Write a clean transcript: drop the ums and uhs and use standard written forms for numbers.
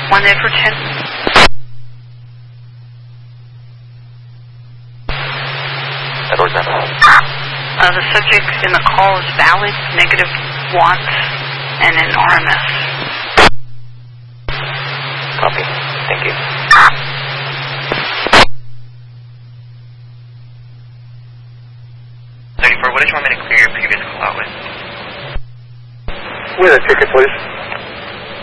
1 Edgerton. Edward Center. The subject in the call is valid, negative watts, and an RMS. Copy. Thank you. What did you want me to clear your previous call out with? With a ticket, please.